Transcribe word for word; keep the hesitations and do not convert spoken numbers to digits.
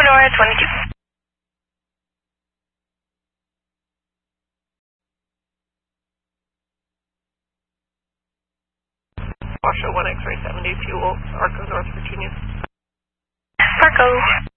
Nora twenty-two. Washoe one X-ray seventy, fuel, Arco, North Virginia. Arco.